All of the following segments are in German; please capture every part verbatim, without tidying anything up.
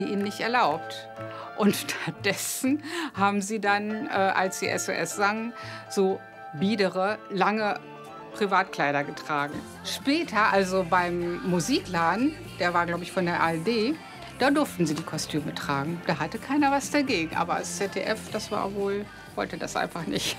ihnen nicht erlaubt. Und stattdessen haben sie dann, äh, als sie S O S sangen, so biedere, lange Privatkleider getragen. Später, also beim Musikladen, der war, glaube ich, von der A R D, da durften sie die Kostüme tragen. Da hatte keiner was dagegen. Aber das Z D F, das war wohl, wollte das einfach nicht.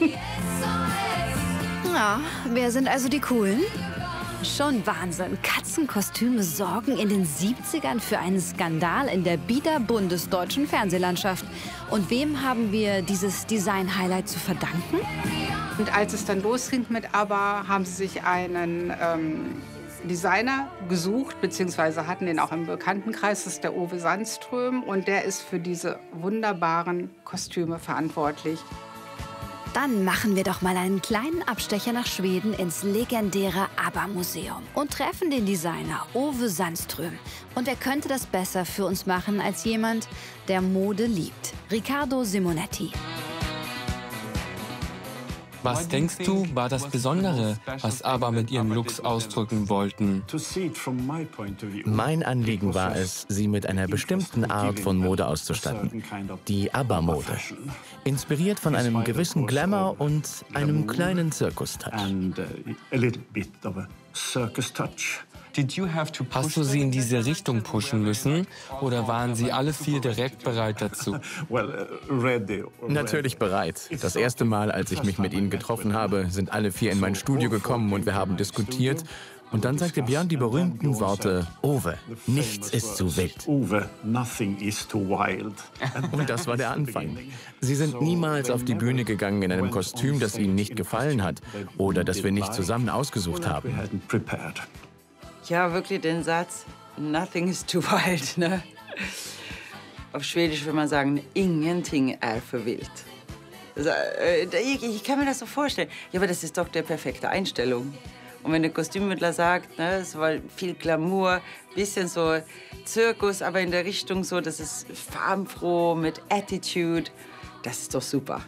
Ja, wer sind also die Coolen? Schon Wahnsinn. Katzenkostüme sorgen in den siebzigern für einen Skandal in der bieder-bundesdeutschen Fernsehlandschaft. Und wem haben wir dieses Design-Highlight zu verdanken? Und als es dann losging mit ABBA, haben sie sich einen ähm, Designer gesucht, beziehungsweise hatten den auch im Bekanntenkreis, das ist der Ove Sandström. Und der ist für diese wunderbaren Kostüme verantwortlich. Dann machen wir doch mal einen kleinen Abstecher nach Schweden ins legendäre ABBA-Museum und treffen den Designer Ove Sandström. Und wer könnte das besser für uns machen als jemand, der Mode liebt? Riccardo Simonetti. Was denkst du, war das Besondere, was ABBA mit ihren Looks ausdrücken wollten? Mein Anliegen war es, sie mit einer bestimmten Art von Mode auszustatten. Die ABBA-Mode. Inspiriert von einem gewissen Glamour und einem kleinen Zirkus-Touch. Hast du sie in diese Richtung pushen müssen oder waren sie alle vier direkt bereit dazu? Natürlich bereit. Das erste Mal, als ich mich mit ihnen getroffen habe, sind alle vier in mein Studio gekommen und wir haben diskutiert. Und dann sagte Björn die berühmten Worte, Ove, nichts ist zu wild. Und das war der Anfang. Sie sind niemals auf die Bühne gegangen in einem Kostüm, das ihnen nicht gefallen hat oder das wir nicht zusammen ausgesucht haben. Ja, wirklich den Satz, nothing is too wild, ne? Auf Schwedisch würde man sagen, ingenting är för wild. Also, ich, ich kann mir das so vorstellen. Ja, aber das ist doch die perfekte Einstellung. Und wenn der Kostümmittler sagt, ne, es war viel Glamour, bisschen so Zirkus, aber in der Richtung so, das ist farbenfroh, mit Attitude, das ist doch super.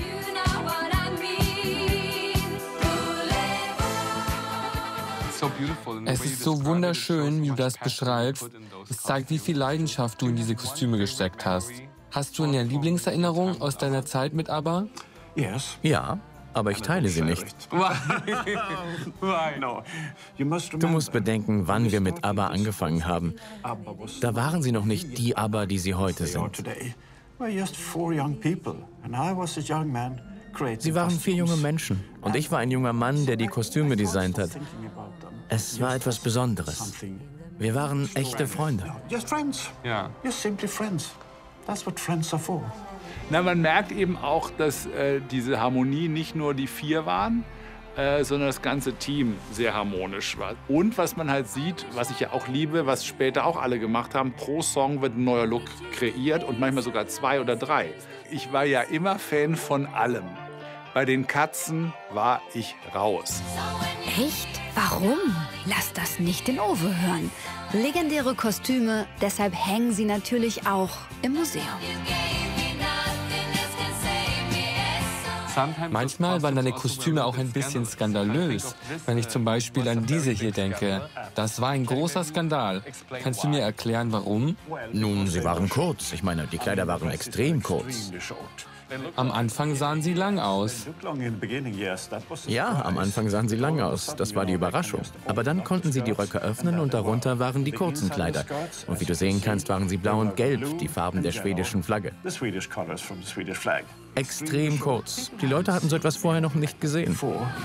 Es ist so wunderschön, wie du das beschreibst. Es zeigt, wie viel Leidenschaft du in diese Kostüme gesteckt hast. Hast du eine Lieblingserinnerung aus deiner Zeit mit ABBA? Ja, aber ich teile sie nicht. Du musst bedenken, wann wir mit ABBA angefangen haben. Da waren sie noch nicht die ABBA, die sie heute sind. Sie waren vier junge Menschen und ich war ein junger Mann, der die Kostüme designt hat. Es war etwas Besonderes. Wir waren echte Freunde. Ja. Na, man merkt eben auch, dass äh, diese Harmonie nicht nur die vier waren, äh, sondern das ganze Team sehr harmonisch war. Und was man halt sieht, was ich ja auch liebe, was später auch alle gemacht haben, pro Song wird ein neuer Look kreiert und manchmal sogar zwei oder drei. Ich war ja immer Fan von allem. Bei den Katzen war ich raus. Echt? Warum? Lass das nicht den Ove hören. Legendäre Kostüme, deshalb hängen sie natürlich auch im Museum. Manchmal waren deine Kostüme auch ein bisschen skandalös. Wenn ich zum Beispiel an diese hier denke. Das war ein großer Skandal. Kannst du mir erklären, warum? Nun, sie waren kurz. Ich meine, die Kleider waren extrem kurz. Am Anfang sahen sie lang aus. Ja, am Anfang sahen sie lang aus. Das war die Überraschung. Aber dann konnten sie die Röcke öffnen und darunter waren die kurzen Kleider. Und wie du sehen kannst, waren sie blau und gelb, die Farben der schwedischen Flagge. Extrem kurz. Die Leute hatten so etwas vorher noch nicht gesehen.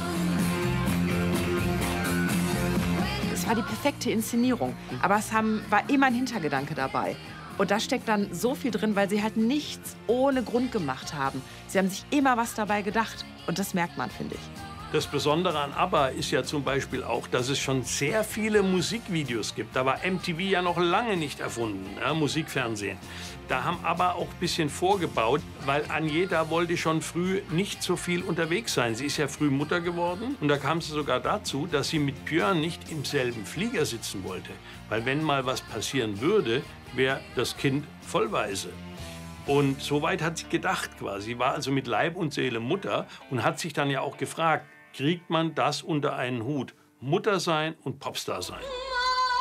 Es war die perfekte Inszenierung, aber es haben, war immer ein Hintergedanke dabei. Und da steckt dann so viel drin, weil sie halt nichts ohne Grund gemacht haben. Sie haben sich immer was dabei gedacht. Und das merkt man, finde ich. Das Besondere an ABBA ist ja zum Beispiel auch, dass es schon sehr viele Musikvideos gibt. Da war M T V ja noch lange nicht erfunden, ja, Musikfernsehen. Da haben ABBA auch ein bisschen vorgebaut, weil Agneta wollte schon früh nicht so viel unterwegs sein. Sie ist ja früh Mutter geworden und da kam es sogar dazu, dass sie mit Björn nicht im selben Flieger sitzen wollte. Weil wenn mal was passieren würde, wäre das Kind vollweise. Und so weit hat sie gedacht quasi. Sie war also mit Leib und Seele Mutter und hat sich dann ja auch gefragt, kriegt man das unter einen Hut? Mutter sein und Popstar sein.